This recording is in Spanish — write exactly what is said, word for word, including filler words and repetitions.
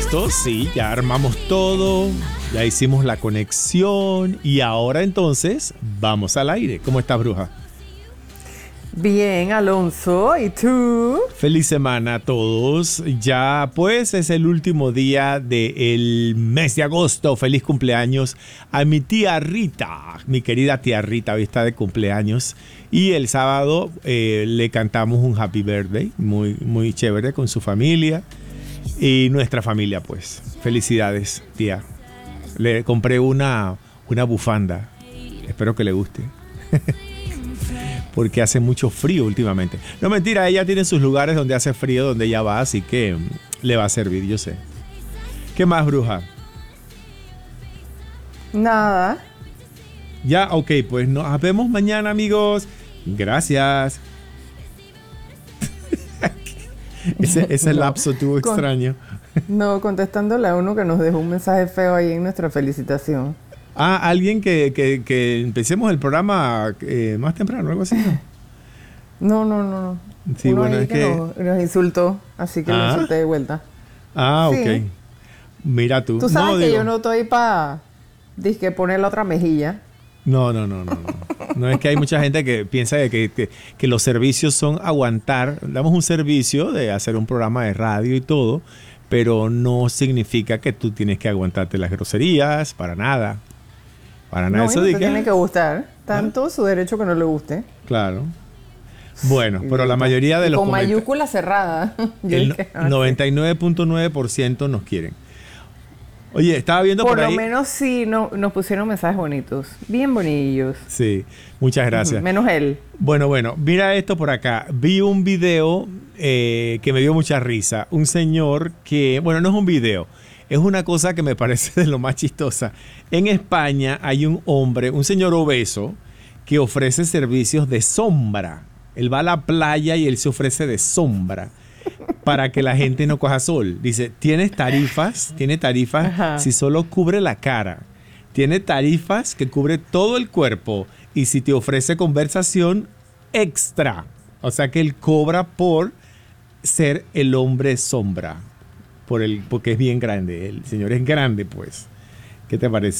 listo, sí, ya armamos todo, ya hicimos la conexión y ahora entonces vamos al aire. ¿Cómo estás, bruja? Bien, Alonso, ¿y tú? Feliz semana a todos. Ya pues es el último día del mes de agosto. Feliz cumpleaños a mi tía Rita, mi querida tía Rita, hoy está de cumpleaños. Y el sábado eh, le cantamos un happy birthday, muy, muy chévere con su familia y nuestra familia pues. Felicidades, tía. Le compré una, una bufanda, espero que le guste. Porque hace mucho frío últimamente. No, mentira, ella tiene sus lugares donde hace frío, donde ella va, así que le va a servir, yo sé. ¿Qué más, bruja? Nada. Ya, ok, pues nos vemos mañana, amigos. Gracias. ese, ese lapso tuvo Con, extraño. No, contestándole a uno que nos dejó un mensaje feo ahí en nuestra felicitación. Ah, alguien que, que, que empecemos el programa eh, más temprano, algo así, ¿no? No, no, no. no. Sí, uno bueno, ahí es que, que... Nos, nos insultó, así que ah. lo insulté de vuelta. Ah, sí. ok. Mira tú. Tú sabes no, que digo... yo no estoy para disque poner la otra mejilla. No, no, no, no, no. No es que hay mucha gente que piensa que, que, que los servicios son aguantar. Damos un servicio de hacer un programa de radio y todo, pero no significa que tú tienes que aguantarte las groserías, para nada. Para nada. No, Eso no de te que... tiene que gustar. Tanto ¿Ah? Su derecho que no le guste. Claro. Bueno, pero la mayoría de y los con comenta- mayúscula cerrada. El dije, ah, noventa y nueve punto nueve por ciento nos quieren. Oye, estaba viendo por, por ahí... Por lo menos sí no, nos pusieron mensajes bonitos. Bien bonillos. Sí, muchas gracias. Uh-huh. Menos él. Bueno, bueno, mira esto por acá. Vi un video eh, que me dio mucha risa. Un señor que... Bueno, no es un video. Es una cosa que me parece de lo más chistosa. En España hay un hombre, un señor obeso, que ofrece servicios de sombra. Él va a la playa y él se ofrece de sombra para que la gente no coja sol. Dice, tienes tarifas, tiene tarifas Ajá. si solo cubre la cara. Tiene tarifas que cubre todo el cuerpo y si te ofrece conversación extra. O sea que él cobra por ser el hombre sombra. Por el, porque es bien grande. El señor es grande, pues. ¿Qué te parece?